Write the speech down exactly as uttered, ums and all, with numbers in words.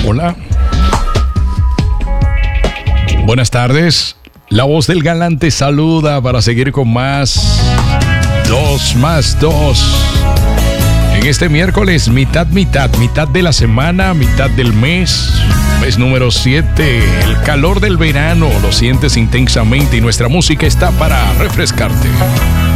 Hola. Buenas tardes. La voz del galante saluda para seguir con más Dos más Dos. En este miércoles, mitad, mitad, mitad de la semana, mitad del mes, mes número siete. El calor del verano lo sientes intensamente y nuestra música está para refrescarte.